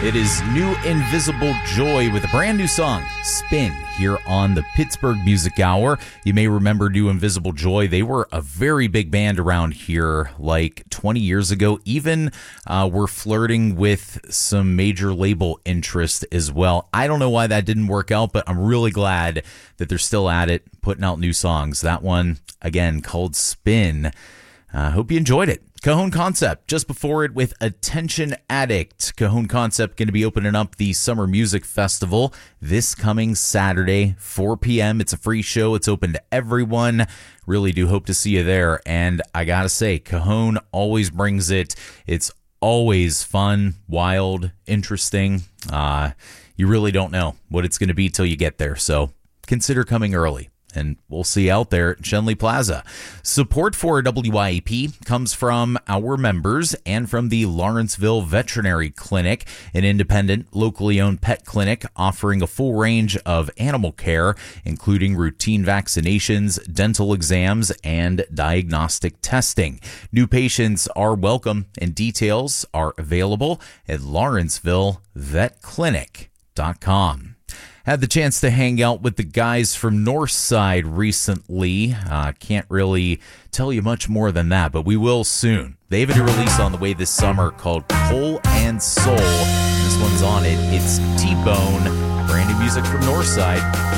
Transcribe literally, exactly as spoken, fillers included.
It is New Invisible Joy with a brand new song, Spin, here on the Pittsburgh Music Hour. You may remember New Invisible Joy. They were a very big band around here like twenty years ago. Even uh, were flirting with some major label interest as well. I don't know why that didn't work out, but I'm really glad that they're still at it, putting out new songs. That one, again, called Spin. I uh, hope you enjoyed it. Cajon Concept, just before it with Attention Addict. Cajon Concept going to be opening up the Summer Music Festival this coming Saturday, four p.m. It's a free show. It's open to everyone. Really do hope to see you there. And I got to say, Cajon always brings it. It's always fun, wild, interesting. Uh, you really don't know what it's going to be till you get there. So consider coming early. And we'll see you out there at Schenley Plaza. Support for W I A P comes from our members and from the Lawrenceville Veterinary Clinic, an independent, locally owned pet clinic offering a full range of animal care, including routine vaccinations, dental exams, and diagnostic testing. New patients are welcome, and details are available at lawrenceville vet clinic dot com. Had the chance to hang out with the guys from Northside recently. Uh, can't really tell you much more than that, but we will soon. They have a new release on the way this summer called Coal and Soul. This one's on it. It's T-Bone, brand new music from Northside.